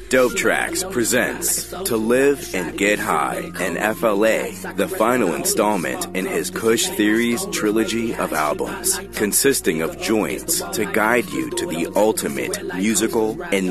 Dope Tracks presents To Live and Get High, and FLA, the final installment in his Kush Theories trilogy of albums, consisting of joints to guide you to the ultimate musical and